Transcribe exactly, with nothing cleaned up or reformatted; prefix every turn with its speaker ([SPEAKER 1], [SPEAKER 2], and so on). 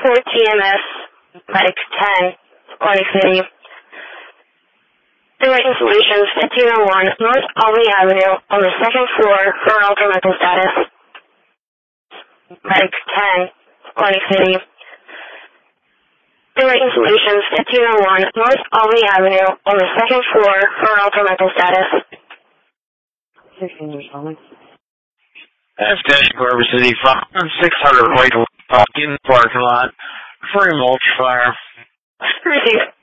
[SPEAKER 1] for T M S, Medic ten, Atlantic City. Directing Solutions, fifteen oh one North Albany Avenue on the second floor for alter mental status. Medic ten, Atlantic City. Directing Solutions, fifteen oh one North Albany Avenue on the second floor for alter mental status.
[SPEAKER 2] sixteen responding.
[SPEAKER 3] Afghanistan, Corpus City, six hundred White in the parking lot. Free mulch fire.
[SPEAKER 1] Received.